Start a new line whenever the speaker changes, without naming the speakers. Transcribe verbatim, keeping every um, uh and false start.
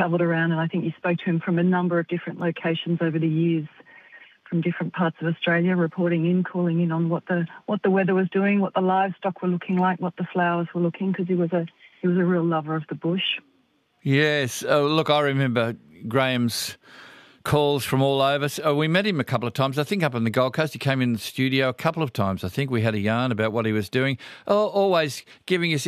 travelled around, and I think you spoke to him from a number of different locations over the years, from different parts of Australia, reporting in, calling in on what the what the weather was doing, what the livestock were looking like, what the flowers were looking, because he was a he was a real lover of the bush.
Yes. Oh, look, I remember Graham's calls from all over. So we met him a couple of times, I think up on the Gold Coast. He came in the studio a couple of times. I think we had a yarn about what he was doing, oh, always giving us